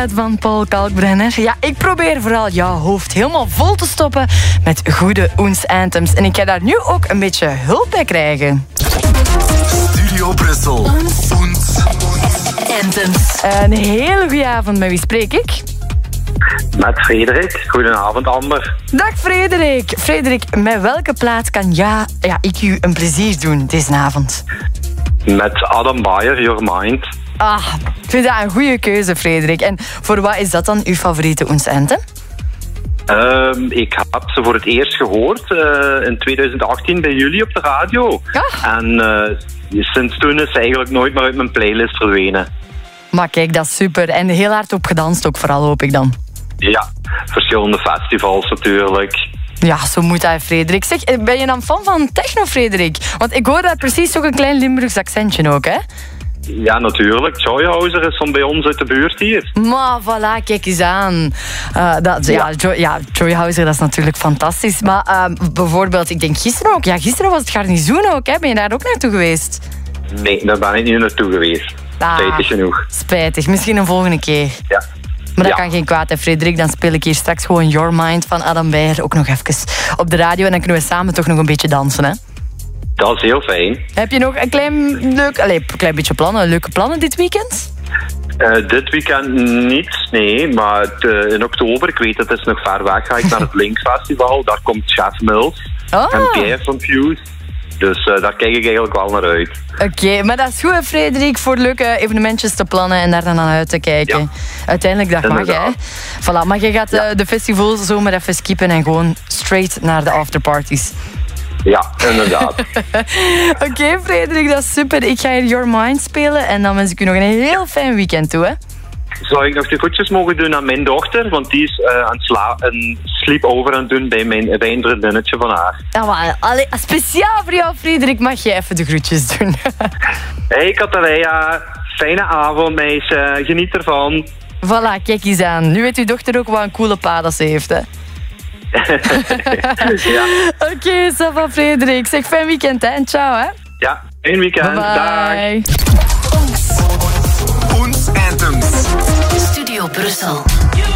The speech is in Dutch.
uit van Paul Kalkbrenner. Ja, ik probeer vooral jouw hoofd helemaal vol te stoppen met goede Oens Anthems. En ik ga daar nu ook een beetje hulp bij krijgen. Studio Brussel. Oens Anthems. Een hele goede avond, met wie spreek ik? Met Frederik. Goedenavond, Amber. Dag Frederik. Frederik, met welke plaat kan ik u een plezier doen deze avond? Met Adam Beyer, Your Mind. Ah, ik vind dat een goede keuze, Frederik. En voor wat is dat dan uw favoriete Oens Anthem? Ik heb ze voor het eerst gehoord in 2018 bij jullie op de radio. Ja. En sinds toen is ze eigenlijk nooit meer uit mijn playlist verdwenen. Maar kijk, dat is super. En heel hard op gedanst ook vooral, hoop ik dan. Ja, verschillende festivals natuurlijk. Ja, zo moet dat, Frederik. Zeg, ben je dan fan van techno, Frederik? Want ik hoor daar precies ook een klein Limburgs accentje ook, hè? Ja, natuurlijk. Joyhouser is van bij ons uit de buurt hier. Maar voilà, kijk eens aan. Joyhouser, dat is natuurlijk fantastisch. Maar bijvoorbeeld, ik denk gisteren ook. Ja, gisteren was het garnizoen ook, hè? Ben je daar ook naartoe geweest? Nee, daar ben ik niet naartoe geweest. Spijtig genoeg. Spijtig. Misschien een volgende keer. Ja. Maar dat kan geen kwaad, hè, Frederik. Dan speel ik hier straks gewoon Your Mind van Adam Beyer ook nog even op de radio. En dan kunnen we samen toch nog een beetje dansen, hè? Dat is heel fijn. Heb je nog een klein beetje plannen, leuke plannen dit weekend? Dit weekend niet, nee. Maar in oktober, ik weet het is nog ver weg, ga ik naar het Link Festival. Daar komt Chef Mills en Pierre van Fuse. Dus daar kijk ik eigenlijk wel naar uit. Oké, maar dat is goed, Frederik, voor leuke evenementjes te plannen en daar dan aan uit te kijken. Ja. Uiteindelijk, dat mag, hè. Voilà, maar je gaat de festivals zomaar even skippen en gewoon straight naar de afterparties. Ja, inderdaad. Oké, Frederik, dat is super. Ik ga hier Your Mind spelen en dan wens ik u nog een heel fijn weekend toe, hè. Zou ik nog de groetjes mogen doen aan mijn dochter? Want die is een sleepover aan het doen bij een vriendinnetje van haar. Ja, maar, speciaal voor jou, Frederik, mag je even de groetjes doen. Hey, Cataleya. Fijne avond, meisje. Geniet ervan. Voilà, kijk eens aan. Nu weet uw dochter ook wat een coole pa dat ze heeft, hè. Ja. Oké, ça va, Frederik. Zeg, fijn weekend, hè. En ciao, hè. Ja, fijn weekend. Bye. Oens Anthems. Studio Brussel.